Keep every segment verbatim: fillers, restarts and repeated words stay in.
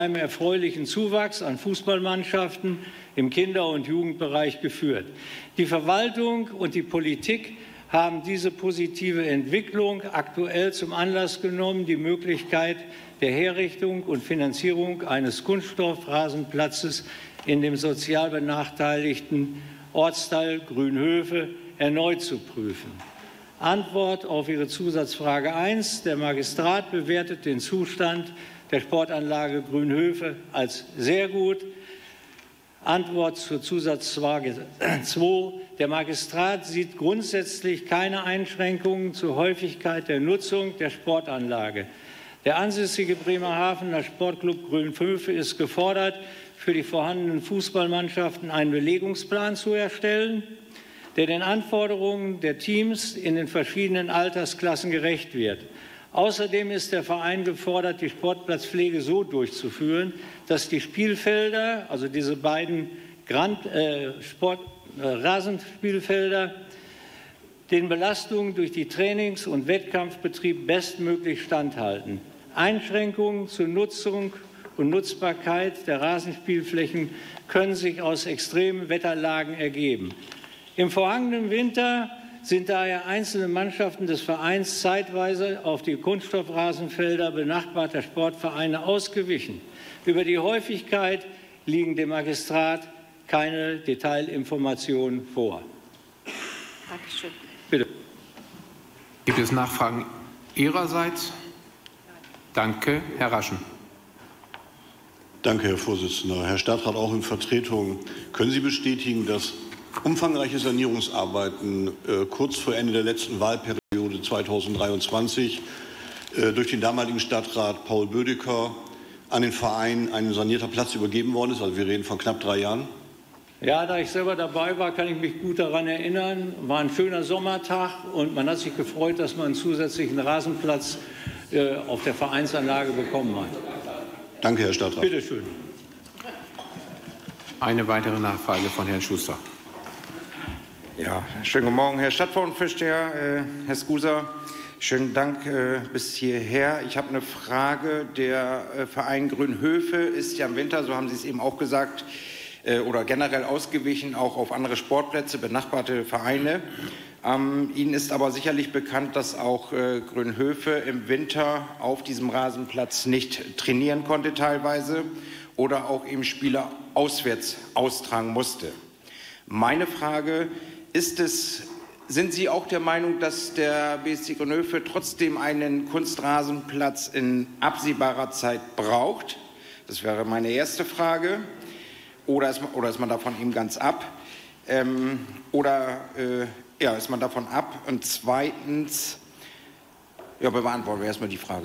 einem erfreulichen Zuwachs an Fußballmannschaften im Kinder- und Jugendbereich geführt. Die Verwaltung und die Politik haben diese positive Entwicklung aktuell zum Anlass genommen, die Möglichkeit der Herrichtung und Finanzierung eines Kunststoffrasenplatzes in dem sozial benachteiligten Ortsteil Grünhöfe erneut zu prüfen. Antwort auf Ihre Zusatzfrage eins. Der Magistrat bewertet den Zustand der Sportanlage Grünhöfe als sehr gut. Antwort zur Zusatzfrage zwei. Der Magistrat sieht grundsätzlich keine Einschränkungen zur Häufigkeit der Nutzung der Sportanlage. Der ansässige Bremerhavener Sportclub Grünhöfe ist gefordert, für die vorhandenen Fußballmannschaften einen Belegungsplan zu erstellen, der den Anforderungen der Teams in den verschiedenen Altersklassen gerecht wird. Außerdem ist der Verein gefordert, die Sportplatzpflege so durchzuführen, dass die Spielfelder, also diese beiden Grand, äh, Sport, äh, Rasenspielfelder, den Belastungen durch die Trainings- und Wettkampfbetrieb bestmöglich standhalten. Einschränkungen zur Nutzung und Nutzbarkeit der Rasenspielflächen können sich aus extremen Wetterlagen ergeben. Im vergangenen Winter sind daher einzelne Mannschaften des Vereins zeitweise auf die Kunststoffrasenfelder benachbarter Sportvereine ausgewichen. Über die Häufigkeit liegen dem Magistrat keine Detailinformationen vor. Dankeschön. Bitte. Gibt es Nachfragen Ihrerseits? Danke. Herr Raschen. Danke, Herr Vorsitzender. Herr Stadtrat, auch in Vertretung, können Sie bestätigen, dass umfangreiche Sanierungsarbeiten äh, kurz vor Ende der letzten Wahlperiode zweitausenddreiundzwanzig äh, durch den damaligen Stadtrat Paul Bödecker an den Verein ein sanierter Platz übergeben worden ist? Also wir reden von knapp drei Jahren. Ja, da ich selber dabei war, kann ich mich gut daran erinnern. War ein schöner Sommertag und man hat sich gefreut, dass man einen zusätzlichen Rasenplatz äh, auf der Vereinsanlage bekommen hat. Danke, Herr Stadtrat. Bitte schön. Eine weitere Nachfrage von Herrn Schuster. Ja, schönen guten Morgen, Herr Stadtverordnetenvorsteher, äh, Herr Skusa. Schönen Dank äh, bis hierher. Ich habe eine Frage. Der äh, Verein Grünhöfe ist ja im Winter, so haben Sie es eben auch gesagt, äh, oder generell ausgewichen, auch auf andere Sportplätze, benachbarte Vereine. Ähm, Ihnen ist aber sicherlich bekannt, dass auch äh, Grünhöfe im Winter auf diesem Rasenplatz nicht trainieren konnte teilweise oder auch eben Spiele auswärts austragen musste. Meine Frage, ist es, sind Sie auch der Meinung, dass der B S C Grünhöfe trotzdem einen Kunstrasenplatz in absehbarer Zeit braucht? Das wäre meine erste Frage. Oder ist man, oder ist man davon eben ganz ab? Ähm, oder äh, ja, ist man davon ab? Und zweitens, ja, beantworten wir erstmal die Frage.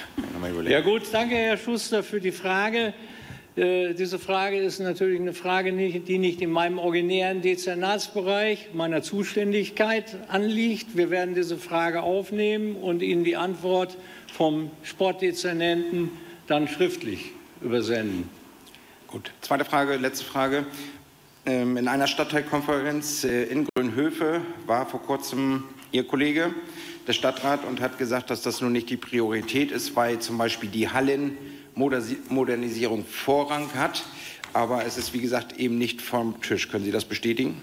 Ja gut, danke Herr Schuster für die Frage. Äh, diese Frage ist natürlich eine Frage, die nicht in meinem originären Dezernatsbereich, meiner Zuständigkeit anliegt. Wir werden diese Frage aufnehmen und Ihnen die Antwort vom Sportdezernenten dann schriftlich übersenden. Gut. Zweite Frage, letzte Frage. Ähm, in einer Stadtteilkonferenz äh, in Grünhöfe war vor kurzem Ihr Kollege, der Stadtrat, und hat gesagt, dass das nun nicht die Priorität ist, weil zum Beispiel die Hallenmodernisierung Vorrang hat. Aber es ist, wie gesagt, eben nicht vom Tisch. Können Sie das bestätigen?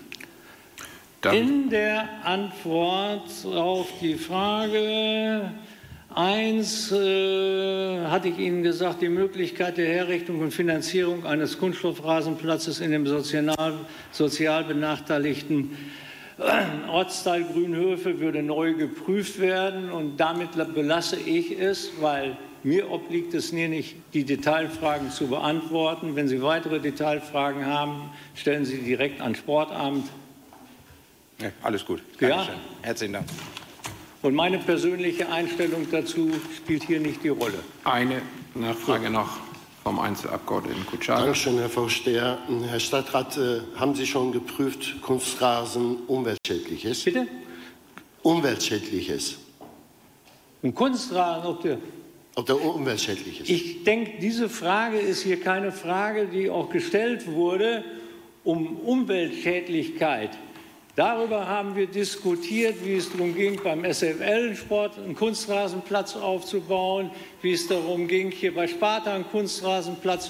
Dann. In der Antwort auf die Frage eins äh, hatte ich Ihnen gesagt, die Möglichkeit der Herrichtung und Finanzierung eines Kunststoffrasenplatzes in dem sozial, sozial benachteiligten Ortsteil Grünhöfe würde neu geprüft werden, und damit belasse ich es, weil mir obliegt es mir nicht, die Detailfragen zu beantworten. Wenn Sie weitere Detailfragen haben, stellen Sie direkt an Sportamt. Ja, alles gut. Ja. Dankeschön. Herzlichen Dank. Und meine persönliche Einstellung dazu spielt hier nicht die Rolle. Eine Nachfrage noch vom Einzelabgeordneten Kutschawa. Dankeschön, Herr Vorsteher. Herr Stadtrat, äh, haben Sie schon geprüft, Kunstrasen umweltschädliches? Bitte? Umweltschädliches. Ein Kunstrasen, ob der... Ob der umweltschädlich ist? Ich denke, diese Frage ist hier keine Frage, die auch gestellt wurde, um Umweltschädlichkeit Darüber haben wir diskutiert, wie es darum ging, beim S F L-Sport einen Kunstrasenplatz aufzubauen, wie es darum ging, hier bei Sparta einen Kunstrasenplatz